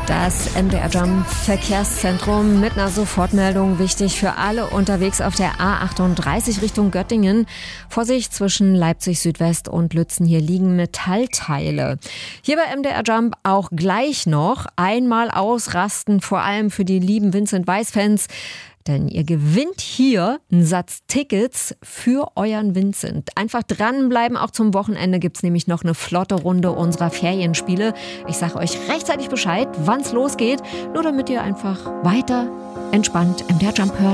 Das MDR Jump Verkehrszentrum mit einer Sofortmeldung, wichtig für alle unterwegs auf der A38 Richtung Göttingen. Vorsicht, zwischen Leipzig Südwest und Lützen, hier liegen Metallteile. Hier bei MDR Jump auch gleich noch einmal ausrasten, vor allem für die lieben Vincent Weiss-Fans. Denn ihr gewinnt hier einen Satz Tickets für euren Vincent. Einfach dranbleiben, auch zum Wochenende gibt's nämlich noch eine flotte Runde unserer Ferienspiele. Ich sage euch rechtzeitig Bescheid, wann's losgeht, nur damit ihr einfach weiter entspannt MDR Jump hört.